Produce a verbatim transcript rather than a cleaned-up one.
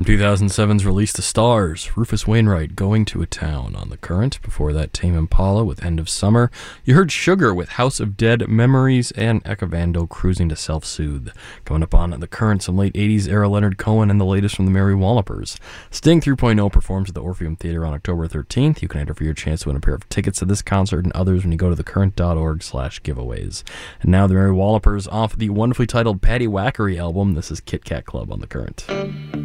two thousand seven's release to Stars, Rufus Wainwright, Going to a Town on the Current. Before that, Tame Impala with End of Summer. You heard Sugar with House of Dead Memories, and Echavando, Cruising to Self-Soothe. Coming up on the Current, some late eighties era Leonard Cohen and the latest from the Mary Wallopers. Sting three point oh performs at the Orpheum Theater on October thirteenth. You can enter for your chance to win a pair of tickets to this concert and others when you go to thecurrent.org slash giveaways. And now the Mary Wallopers off the wonderfully titled Patty Wackery album. This is Kit Kat Club on the Current.